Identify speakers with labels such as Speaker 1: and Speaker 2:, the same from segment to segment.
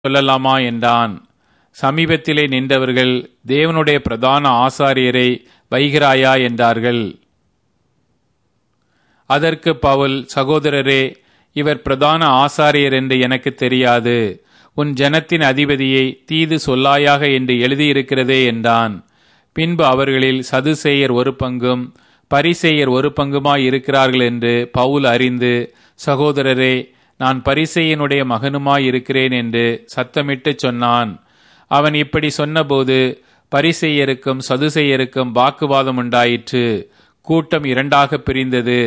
Speaker 1: சொல்லலாமா என்றான். சமீபத்திலே நின்றவர்கள், தேவனுடைய பிரதான ஆசாரியரை வைகிறாயா என்றார்கள். அதற்கு பவுல், சகோதரரே, இவர் பிரதான ஆசாரியர் என்று எனக்கு தெரியாது. உன் ஜனத்தின் அதிபதியை தீது சொல்லாயாக என்று எழுதியிருக்கிறதே என்றான். பின்பு அவர்களில் சதுசேயர் ஒரு பங்கும் பரிசேயர் ஒரு பங்குமாய் இருக்கிறார்கள் என்று பவுல் அறிந்து, சகோதரரே, நான் பரிசேயனுடைய மகனுமாய் இருக்கிறேன் என்று சத்தமிட்டு சொன்னான். அவன் இப்படி சொன்னபோது பரிசேயருக்கும் சதுசேயருக்கும் வாக்குவாதம் உண்டாயிற்று. கூட்டம் இரண்டாக பிரிந்தது.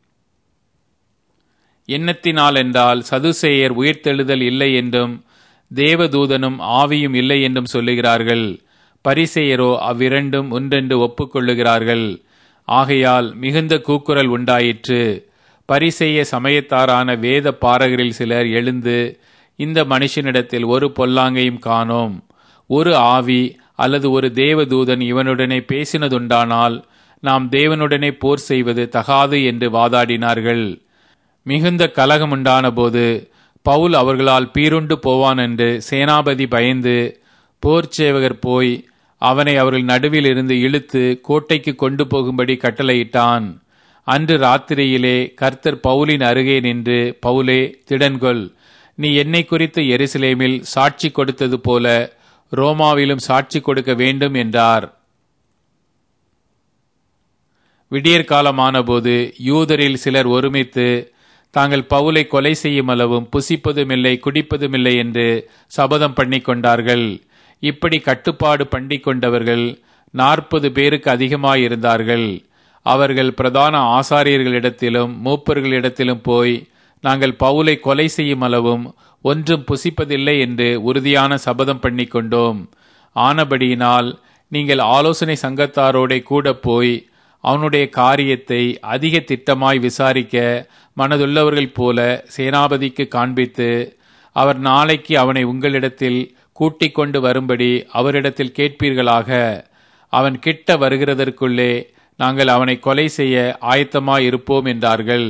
Speaker 1: எண்ணத்தினால் என்றால் சதுசேயர் உயிர்த்தெழுதல் இல்லை என்றும் தேவதூதனும் ஆவியும் இல்லை என்றும் சொல்லுகிறார்கள். பரிசேயரோ அவ்விரண்டும் ஒன்றென்று ஒப்புக்கொள்ளுகிறார்கள். ஆகையால் மிகுந்த கூக்குரல் உண்டாயிற்று. பரிசேய சமயத்தாரான வேத பாரகரில் சிலர் எழுந்து, இந்த மனுஷனிடத்தில் ஒரு பொல்லாங்கையும் காணோம். ஒரு ஆவி அல்லது ஒரு தேவதூதன் இவனுடனே பேசினதுண்டானால் நாம் தேவனுடனே போர் செய்வது தகாது என்று வாதாடினார்கள். மிகுந்த கலகமுண்டான போது பவுல் அவர்களால் பீருண்டு போவான் என்று சேனாபதி பயந்து போர்ச்சேவகர் போய் அவனை அவர்கள் நடுவில் இருந்து இழுத்து கோட்டைக்கு கொண்டு போகும்படி கட்டளையிட்டான். அன்று ராத்திரியிலே கர்த்தர் பவுலின் அருகே நின்று, பவுலே, திடன்கொள், நீ என்னை குறித்து எருசலேமில் சாட்சி கொடுத்தது போல ரோமாவிலும் சாட்சி கொடுக்க வேண்டும் என்றார். விடியற்காலமான போது யூதரில் சிலர் ஒருமித்து தாங்கள் பவுலை கொலை செய்யும் அளவும் புசிப்பதுமில்லை குடிப்பதுமில்லை என்று சபதம் பண்ணி கொண்டார்கள். இப்படி கட்டுப்பாடு பண்ணி கொண்டவர்கள் 40 பேருக்கு அதிகமாயிருந்தார்கள். அவர்கள் பிரதான ஆசாரியர்களிடத்திலும் மூப்பர்களிடத்திலும் போய், நாங்கள் பவுலை கொலை செய்யும் அளவும் ஒன்றும் புசிப்பதில்லை என்று உறுதியான சபதம் பண்ணி கொண்டோம். ஆனபடியினால் நீங்கள் ஆலோசனை சங்கத்தாரோட கூட போய் அவனுடைய காரியத்தை அதிக திட்டமாய் விசாரிக்க மனதுள்ளவர்கள் போல சேனாபதிக்கு காண்பித்து, அவர் நாளைக்கு அவனை உங்களிடத்தில் கூட்டிக் கொண்டு வரும்படி அவரிடத்தில் கேட்பீர்களாக. அவன் கிட்ட வருகிறதற்குள்ளே நாங்கள் அவனை கொலை செய்ய ஆயத்தமாயிருப்போம் என்றார்கள்.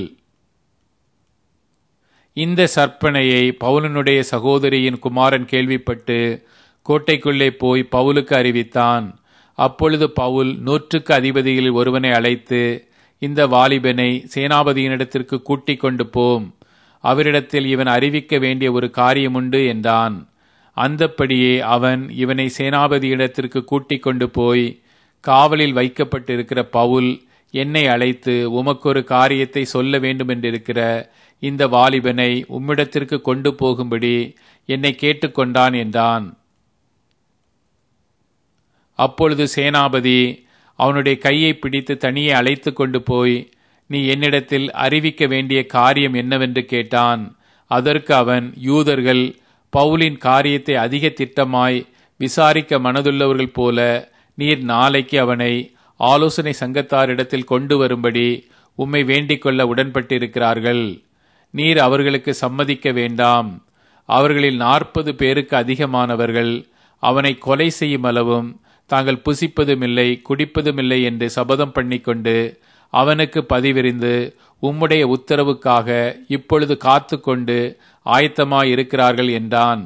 Speaker 1: இந்த சற்பனையை பவுலனுடைய சகோதரியின் குமாரன் கேள்விப்பட்டு கோட்டைக்குள்ளே போய் பவுலுக்கு அறிவித்தான். அப்பொழுது பவுல் 100க்கு அதிபதிகளில் ஒருவனை அழைத்து, இந்த வாலிபனை சேனாபதியினிடத்திற்கு கூட்டிக் கொண்டு போம், அவரிடத்தில் இவன் அறிவிக்க வேண்டிய ஒரு காரியமுண்டு என்றான். அந்தப்படியே அவன் இவனை சேனாபதியிடத்திற்கு கூட்டிக் கொண்டு போய், காவலில் வைக்கப்பட்டிருக்கிற பவுல் என்னை அழைத்து உமக்கொரு காரியத்தை சொல்ல வேண்டுமென்றிருக்கிற இந்த வாலிபனை உம்மிடத்திற்கு கொண்டு போகும்படி என்னை கேட்டுக்கொண்டான் என்றான். அப்பொழுது சேனாபதி அவனுடைய கையை பிடித்து தனியே அழைத்து கொண்டு போய், நீ என்னிடத்தில் அறிவிக்க வேண்டிய காரியம் என்னவென்று கேட்டான். அதற்கு அவன், யூதர்கள் பவுலின் காரியத்தை அதிக திட்டமாய் விசாரிக்க மனதுள்ளவர்கள் போல நீர் நாளைக்கு அவனை ஆலோசனை சங்கத்தாரிடத்தில் கொண்டு வரும்படி உம்மை வேண்டிக் கொள்ள உடன்பட்டிருக்கிறார்கள். நீர் அவர்களுக்கு சம்மதிக்க வேண்டாம். அவர்களில் 40 பேருக்கு அதிகமானவர்கள் அவனை கொலை செய்யும் அளவும் தாங்கள் புசிப்பதுமில்லை குடிப்பதுமில்லை என்று சபதம் பண்ணிக்கொண்டு அவனுக்கு பதிவிரிந்து உம்முடைய உத்தரவுக்காக இப்பொழுது காத்து கொண்டு ஆயத்தமாயிருக்கிறார்கள் என்றான்.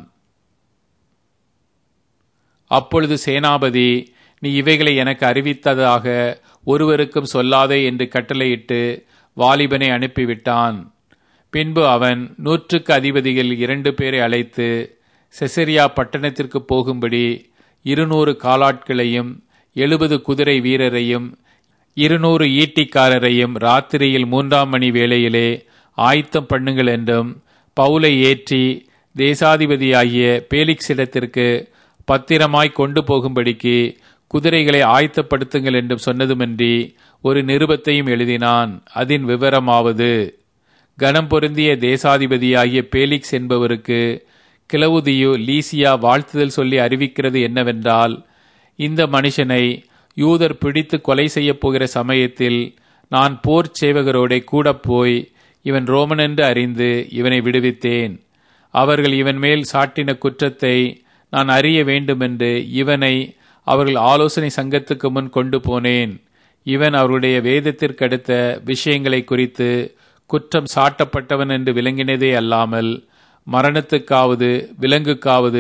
Speaker 1: அப்பொழுது சேனாபதி, நீ இவைகளை எனக்கு அறிவித்ததாக ஒருவருக்கும் சொல்லாதே என்று கட்டளையிட்டு வாலிபனை அனுப்பிவிட்டான். பின்பு அவன் 100க்கு அதிபதிகள் 2 பேரை அழைத்து செசரியா பட்டணத்திற்கு போகும்படி 200 காலாட்களையும் 70 குதிரை வீரரையும் 200 ஈட்டிக்காரரையும் ராத்திரியில் 3ஆம் மணி வேளையிலே ஆயத்தம் பண்ணுங்கள் என்றும், பவுலை ஏற்றி தேசாதிபதியாகிய பேலிக்ஸிடத்திற்கு பத்திரமாய் கொண்டு போகும்படிக்கு குதிரைகளை ஆயத்தப்படுத்துங்கள் என்றும் சொன்னதுமின்றி ஒரு நிருபத்தையும் எழுதினான். அதன் விவரமாவது, கனம் பொருந்திய தேசாதிபதியாகிய பேலிக்ஸ் என்பவருக்கு கிளவுதியு லீசியா வாழ்த்துதல் சொல்லி அறிவிக்கிறது என்னவென்றால், இந்த மனுஷனை யூதர் பிடித்து கொலை செய்யப் போகிற சமயத்தில் நான் போர் சேவகரோட கூட போய் இவன் ரோமன் என்று அறிந்து இவனை விடுவித்தேன். அவர்கள் இவன் மேல் சாட்டின குற்றத்தை நான் அறிய வேண்டுமென்று இவனை அவர்கள் ஆலோசனை சங்கத்துக்கு முன் கொண்டு போனேன். இவன் அவருடைய வேதத்திற்கடுத்த விஷயங்களை குறித்து குற்றம் சாட்டப்பட்டவன் என்று விளங்கினதே அல்லாமல் மரணத்துக்காவது விலங்குக்காவது